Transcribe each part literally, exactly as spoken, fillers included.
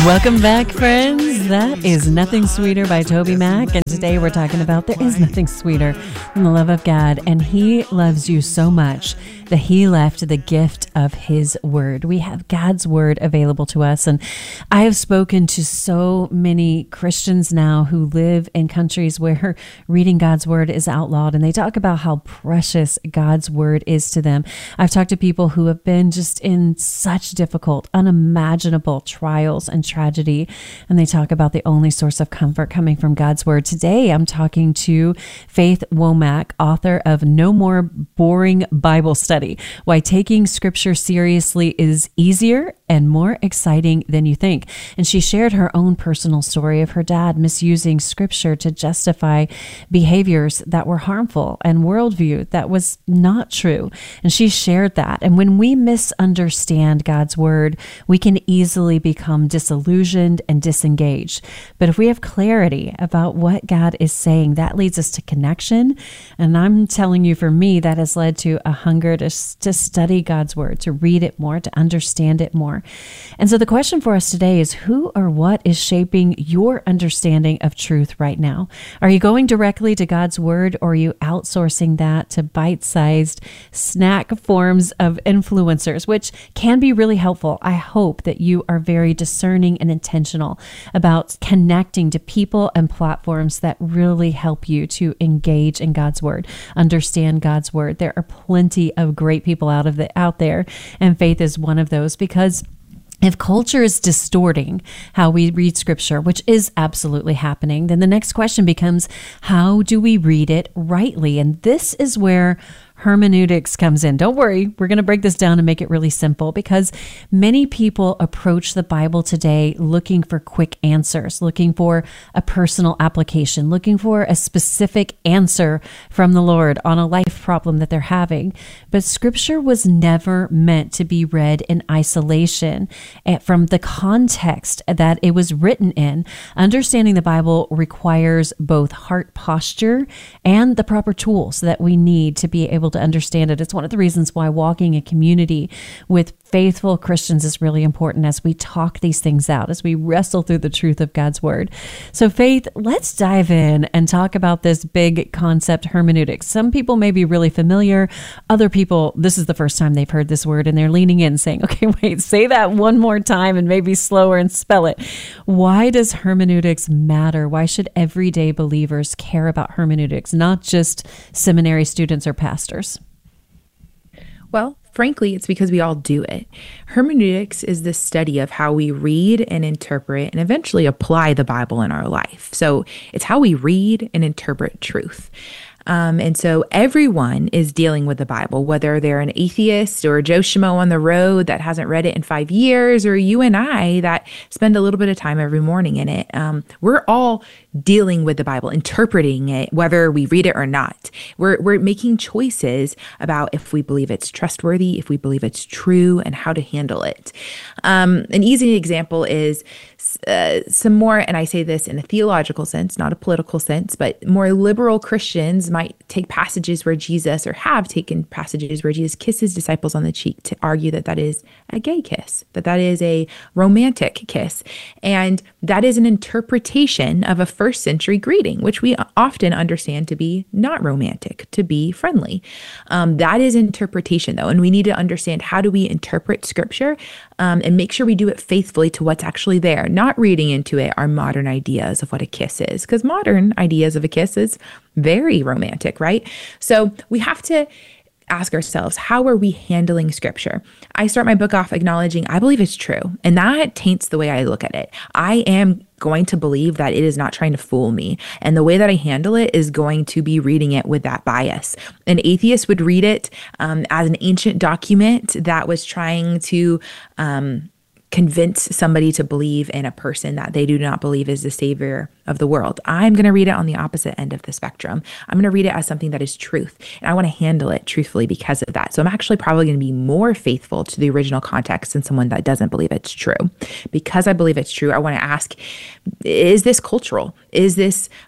Welcome back, friends. That is Nothing Sweeter by Toby Mac. And today we're talking about there is nothing sweeter than the love of God. And He loves you so much that He left the gift of His Word. We have God's Word available to us. And I have spoken to so many Christians now who live in countries where reading God's Word is outlawed. And they talk about how precious God's Word is to them. I've talked to people who have been just in such difficult, unimaginable trials and tragedy. And they talk about the only source of comfort coming from God's Word. Today, I'm talking to Faith Womack, author of No More Boring Bible Study, Why Taking Scripture Seriously is Easier and More Exciting Than You Think. And she shared her own personal story of her dad misusing Scripture to justify behaviors that were harmful and worldview that was not true. And she shared that. And when we misunderstand God's Word, we can easily become disillusioned and disengaged. But if we have clarity about what God is saying, that leads us to connection. And I'm telling you, for me, that has led to a hunger to, to study God's Word, to read it more, to understand it more. And so the question for us today is, who or what is shaping your understanding of truth right now? Are you going directly to God's Word, or are you outsourcing that to bite-sized snack forms of influencers, which can be really helpful? I hope that you are very discerning and intentional about connecting to people and platforms that really help you to engage in God's Word, understand God's Word. There are plenty of great people out of the out there, and Faith is one of those, because if culture is distorting how we read Scripture, which is absolutely happening, then the next question becomes, how do we read it rightly? And this is where hermeneutics comes in. Don't worry, we're going to break this down and make it really simple, because many people approach the Bible today looking for quick answers, looking for a personal application, looking for a specific answer from the Lord on a life problem that they're having. But Scripture was never meant to be read in isolation from the context that it was written in. Understanding the Bible requires both heart posture and the proper tools that we need to be able to understand it. It's one of the reasons why walking in community with faithful Christians is really important, as we talk these things out, as we wrestle through the truth of God's Word. So Faith, let's dive in and talk about this big concept, hermeneutics. Some people may be really familiar. Other people, this is the first time they've heard this word, and they're leaning in saying, okay, wait, say that one more time and maybe slower and spell it. Why does hermeneutics matter? Why should everyday believers care about hermeneutics, not just seminary students or pastors? Well, frankly, it's because we all do it. Hermeneutics is the study of how we read and interpret and eventually apply the Bible in our life. So it's how we read and interpret truth. Um, and so everyone is dealing with the Bible, whether they're an atheist or Joe Schmo on the road that hasn't read it in five years, or you and I that spend a little bit of time every morning in it. Um, we're all dealing with the Bible, interpreting it, whether we read it or not. We're we're making choices about if we believe it's trustworthy, if we believe it's true, and how to handle it. Um, an easy example is uh, some more, and I say this in a theological sense, not a political sense, but more liberal Christians might take passages where Jesus, or have taken passages where Jesus kisses disciples on the cheek to argue that that is a gay kiss, that that is a romantic kiss. And that is an interpretation of a first century greeting, which we often understand to be not romantic, to be friendly. Um, that is interpretation, though. And we need to understand, how do we interpret Scripture um, and make sure we do it faithfully to what's actually there, not reading into it our modern ideas of what a kiss is, because modern ideas of a kiss is very romantic, right? So we have to ask ourselves, how are we handling Scripture? I start my book off acknowledging I believe it's true, and that taints the way I look at it. I am going to believe that it is not trying to fool me, and the way that I handle it is going to be reading it with that bias. An atheist would read it um, as an ancient document that was trying to um, convince somebody to believe in a person that they do not believe is the savior of the world. I'm going to read it on the opposite end of the spectrum. I'm going to read it as something that is truth, and I want to handle it truthfully because of that. So I'm actually probably going to be more faithful to the original context than someone that doesn't believe it's true. Because I believe it's true, I want to ask, is this cultural? Is this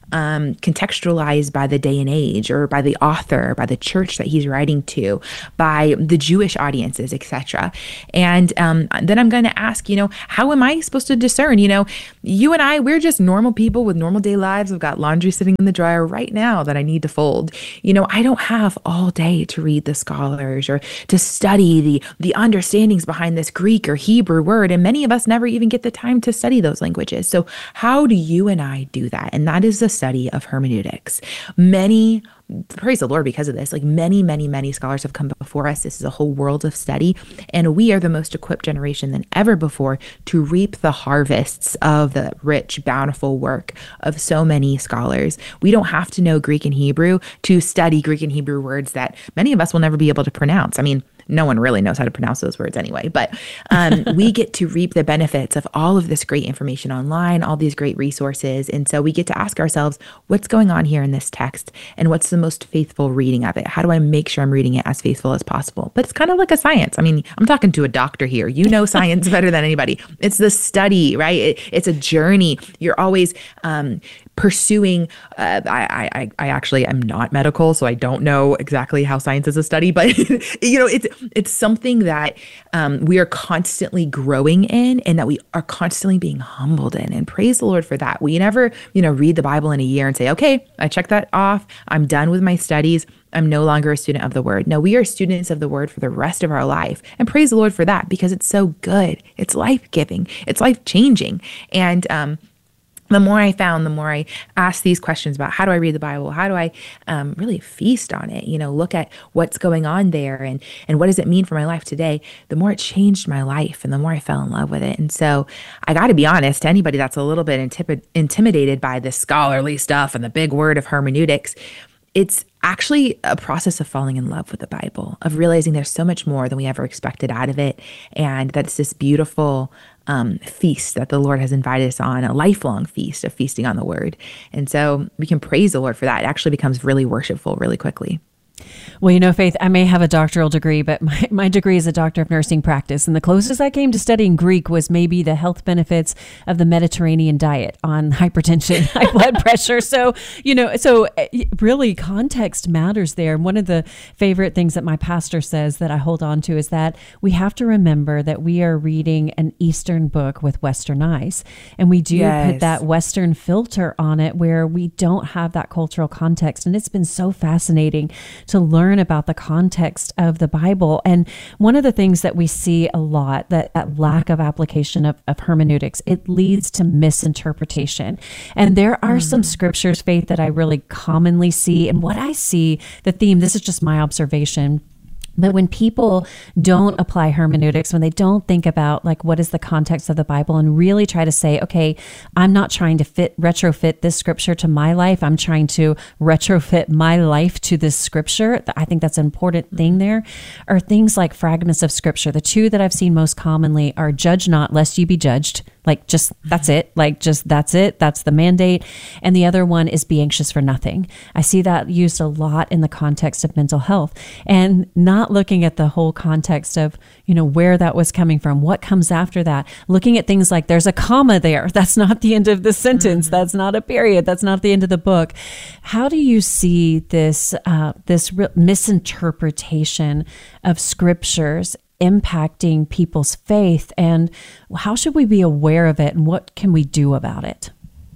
um, contextualized by the day and age, or by the author, by the church that he's writing to, by the Jewish audiences, et cetera. And um, then I'm going to ask, you know, how am I supposed to discern? You know, you and I, we're just normal people with normal day lives. I've got laundry sitting in the dryer right now that I need to fold. You know, I don't have all day to read the scholars or to study the the understandings behind this Greek or Hebrew word. And many of us never even get the time to study those languages. So how do you and I do that? And that is the study of hermeneutics. Many Praise the Lord because of this. Like many, many, many scholars have come before us. This is a whole world of study, and we are the most equipped generation than ever before to reap the harvests of the rich, bountiful work of so many scholars. We don't have to know Greek and Hebrew to study Greek and Hebrew words that many of us will never be able to pronounce. I mean, no one really knows how to pronounce those words anyway, but um, we get to reap the benefits of all of this great information online, all these great resources. And so we get to ask ourselves, what's going on here in this text? And what's the most faithful reading of it? How do I make sure I'm reading it as faithful as possible? But it's kind of like a science. I mean, I'm talking to a doctor here. You know science better than anybody. It's the study, right? It, it's a journey. You're always um, pursuing, uh, I, I, I actually am not medical, so I don't know exactly how science is a study, but you know, it's, it's something that um, we are constantly growing in, and that we are constantly being humbled in. And praise the Lord for that. We never, you know, read the Bible in a year and say, okay, I checked that off. I'm done with my studies. I'm no longer a student of the word. No, we are students of the word for the rest of our life. And praise the Lord for that, because it's so good. It's life-giving. It's life-changing. And, um, the more I found, the more I asked these questions about how do I read the Bible? How do I um, really feast on it? You know, look at what's going on there, and and what does it mean for my life today? The more it changed my life, and the more I fell in love with it. And so I got to be honest, to anybody that's a little bit intip- intimidated by this scholarly stuff and the big word of hermeneutics, it's actually a process of falling in love with the Bible, of realizing there's so much more than we ever expected out of it, and that it's this beautiful um, feast that the Lord has invited us on, a lifelong feast of feasting on the Word. And so we can praise the Lord for that. It actually becomes really worshipful really quickly. Well, you know, Faith, I may have a doctoral degree, but my, my degree is a doctor of nursing practice. And the closest I came to studying Greek was maybe the health benefits of the Mediterranean diet on hypertension, high blood pressure. So, you know, so really context matters there. And one of the favorite things that my pastor says that I hold on to is that we have to remember that we are reading an Eastern book with Western eyes. And we do Yes. put that Western filter on it where we don't have that cultural context. And it's been so fascinating to learn about the context of the Bible. And one of the things that we see a lot, that, that lack of application of, of hermeneutics, it leads to misinterpretation. And there are mm-hmm. some scriptures, Faith, that I really commonly see. And what I see, the theme, this is just my observation, but when people don't apply hermeneutics, when they don't think about like what is the context of the Bible and really try to say, okay, I'm not trying to fit retrofit this scripture to my life. I'm trying to retrofit my life to this scripture. I think that's an important thing there. Are things like fragments of scripture. The two that I've seen most commonly are judge not lest you be judged. Like just, that's it. Like just, that's it. That's the mandate. And the other one is be anxious for nothing. I see that used a lot in the context of mental health, and not looking at the whole context of, you know, where that was coming from, what comes after that, looking at things like there's a comma there. That's not the end of the sentence. Mm-hmm. That's not a period. That's not the end of the book. How do you see this, uh, this re- misinterpretation of scriptures impacting people's faith, and how should we be aware of it, and what can we do about it?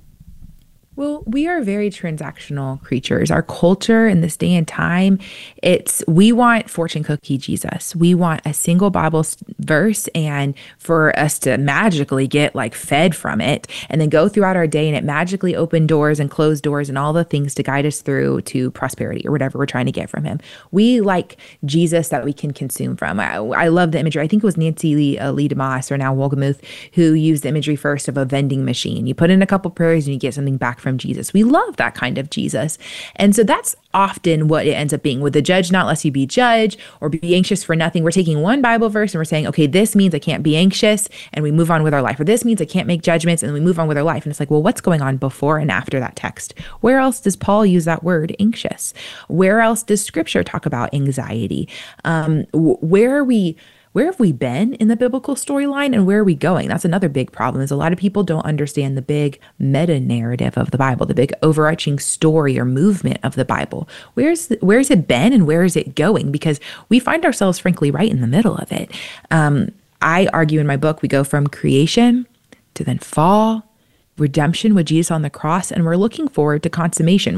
Well, we are very transactional creatures. Our culture in this day and time, it's we want fortune cookie Jesus. We want a single Bible verse, and for us to magically get like fed from it, and then go throughout our day and it magically open doors and close doors and all the things to guide us through to prosperity or whatever we're trying to get from him. We like Jesus that we can consume from. I, I love the imagery. I think it was Nancy Lee, uh, Lee DeMoss, or now Wolgemuth, who used the imagery first of a vending machine. You put in a couple prayers and you get something back from Jesus. We love that kind of Jesus. And so that's often what it ends up being with the judge not lest you be judged, or be anxious for nothing. We're taking one Bible verse and we're saying, okay, this means I can't be anxious, and we move on with our life. Or this means I can't make judgments, and we move on with our life. And it's like, well, what's going on before and after that text? Where else does Paul use that word anxious? Where else does scripture talk about anxiety? Um, where are we where have we been in the biblical storyline and where are we going? That's another big problem, is a lot of people don't understand the big meta narrative of the Bible, the big overarching story or movement of the Bible. Where's the, where's it been and where is it going? Because we find ourselves, frankly, right in the middle of it. Um, I argue in my book, we go from creation to then fall, redemption with Jesus on the cross, and we're looking forward to consummation.